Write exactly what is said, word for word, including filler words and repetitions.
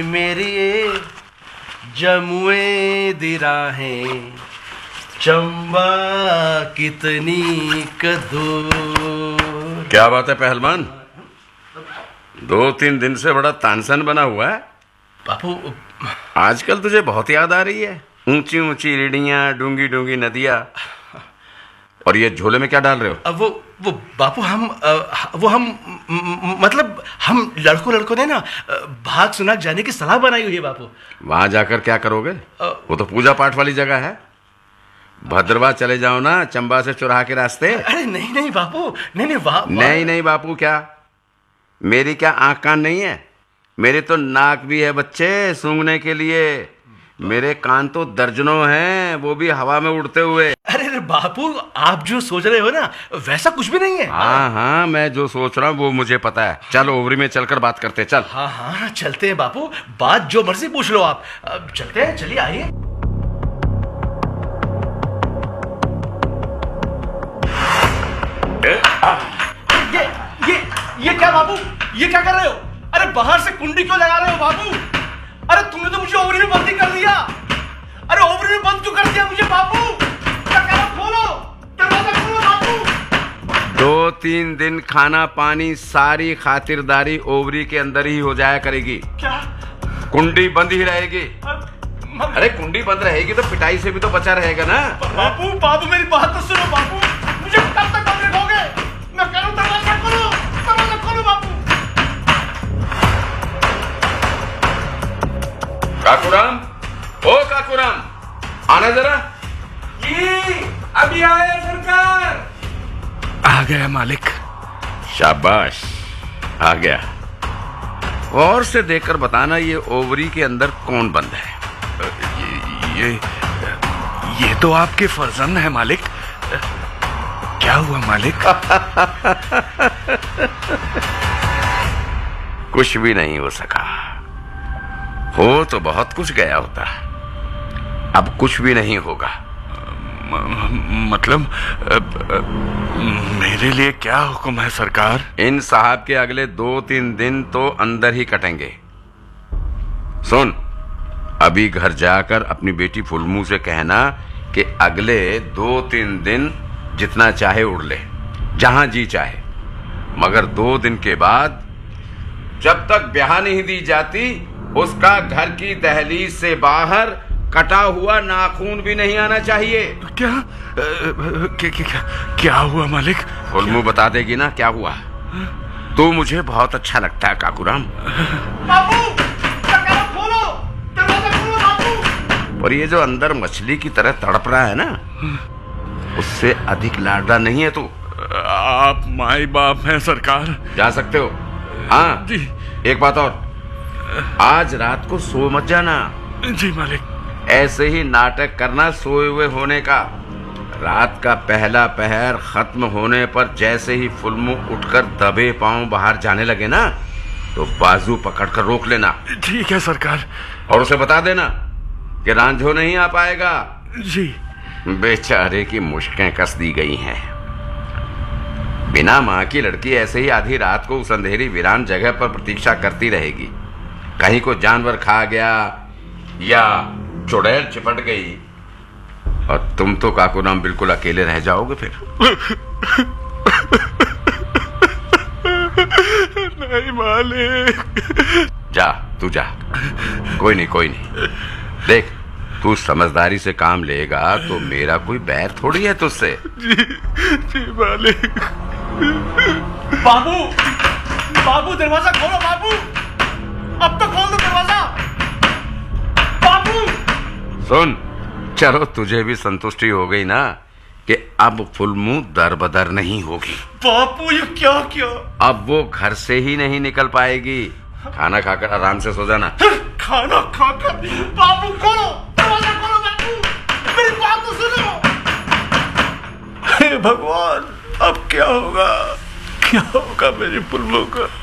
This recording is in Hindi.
मेरी जमुए दी राहें चंबा कितनी कदूर। क्या बात है पहलवान, दो तीन दिन से बड़ा तानसन बना हुआ है। बापू आजकल तुझे बहुत याद आ रही है। ऊंची ऊंची रेडियां, डूंगी डूंगी नदियां, और ये झोले में क्या डाल रहे हो? वो वो बापू हम वो हम मतलब हम लड़कों लड़कों ने ना भाग सुनाग जाने की सलाह बनाई हुई है बापू। वहां जाकर क्या करोगे? वो तो पूजा पाठ वाली जगह है। भद्रवा चले जाओ ना, चंबा से चुराह के रास्ते। अरे नहीं नहीं बापू, नहीं नहीं वहाँ नहीं नहीं बापू क्या? मेरी क्या आंख कान नहीं है? मेरे तो नाक भी है बच्चे सूंघने के लिए। मेरे कान तो दर्जनों हैं, वो भी हवा में उड़ते हुए। अरे अरे बापू, आप जो सोच रहे हो ना वैसा कुछ भी नहीं है। हाँ हाँ, मैं जो सोच रहा हूँ वो मुझे पता है। चलो ओवरी में चलकर बात करते। चल। हाँ हाँ चलते हैं बापू, बात जो मर्जी पूछ लो आप। अब चलते हैं, चलिए आइए। ये ये ये क्या बापू, ये क्या कर रहे हो? अरे बाहर से कुंडी क्यों लगा रहे हो बापू? अरे तुमने तो मुझे ओवरी में बंदी कर दिया। अरे ओवरी में बंद क्यों कर दिया मुझे बापू? दरवाजा खोलो, दरवाजा खोलो बापू। दो तीन दिन खाना पानी सारी खातिरदारी ओवरी के अंदर ही हो जाया करेगी। क्या? कुंडी बंद ही रहेगी। अरे कुंडी बंद रहेगी तो पिटाई से भी तो बचा रहेगा ना। बापू बापू मेरी बात तो सुनो बापू, मुझे कब तक बंद रखोगे? मैं कह रहा हूं दरवाजा खोलो, दरवाजा खोलो बापू। काकूराम, ओ काकूराम, आना जरा। जी अभी आया सरकार। आ गया मालिक। शाबाश, आ गया। और से देखकर बताना ये ओवरी के अंदर कौन बंद है? ये ये ये तो आपके फर्जंद है मालिक। क्या हुआ मालिक? कुछ भी नहीं हो सका। हो तो बहुत कुछ गया होता, अब कुछ भी नहीं होगा। म, मतलब मेरे लिए क्या हुक्म है सरकार? इन साहब के अगले दो तीन दिन तो अंदर ही कटेंगे। सुन, अभी घर जाकर अपनी बेटी फुलमू से कहना कि अगले दो तीन दिन जितना चाहे उड़ ले, जहां जी चाहे, मगर दो दिन के बाद जब तक ब्याह नहीं दी जाती उसका घर की दहलीज से बाहर कटा हुआ नाखून भी नहीं आना चाहिए। क्या क्या क्या, क्या हुआ मालिक? फुलमू बता देगी ना क्या हुआ। तो मुझे बहुत अच्छा लगता है काकूराम। बापू दरवाजा खोलो, दरवाजा खोलो बापू। और ये जो अंदर मछली की तरह तड़प रहा है ना, उससे अधिक लाडला नहीं है तू। आप माई बाप हैं सरकार। जा सकते हो। हाँ जी। एक बात और, आज रात को सो मत जाना। जी मालिक। ऐसे ही नाटक करना सोए हुए होने का। रात का पहला पहर खत्म होने पर जैसे ही फुलमू उठकर दबे पांव बाहर जाने लगे ना, तो बाजू पकड़कर रोक लेना। ठीक है सरकार। और उसे बता देना कि रांझो नहीं आ पाएगा। जी। बेचारे की मुश्कें कस दी गई हैं। बिना मां की लड़की ऐसे ही आधी रात को उस अंधेरी वीरान जगह पर प्रतीक्षा करती रहेगी। कहीं को जानवर खा गया या चुड़ैल चिपट गई, और तुम तो काकूराम बिल्कुल अकेले रह जाओगे फिर। नहीं मालिक। जा तू जा, कोई नहीं कोई नहीं। देख, तू समझदारी से काम लेगा तो मेरा कोई बैर थोड़ी है तुझसे। जी जी मालिक। बाबू बाबू दरवाजा खोलो बाबू, अब तो खोल दो दरवाजा बाबू। सुन, चलो तुझे भी संतुष्टि हो गई ना कि अब फुलमू दर बदर नहीं होगी। बापू ये क्या क्या? अब वो घर से ही नहीं निकल पाएगी। खाना खाकर आराम से सो जाना। खाना खाकर? बाबू खोलो, दरवाजा खोलो बाबू, मेरी बात तो सुनो। हे भगवान, अब क्या होगा, क्या होगा मेरी फुलमू का?